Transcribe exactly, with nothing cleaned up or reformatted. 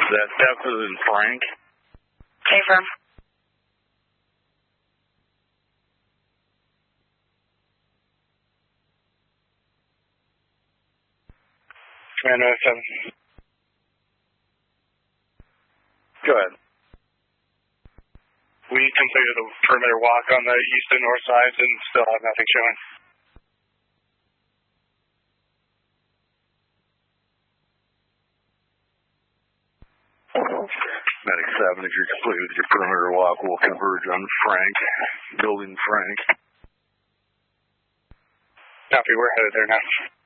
That depth is in Frank. Okay, firm. Command oh seven. Go ahead. We completed a perimeter walk on the east and north sides and still have nothing showing. Medic seven, if you're complete with your perimeter walk, we'll converge on Frank, building Frank. Copy, we're headed there now.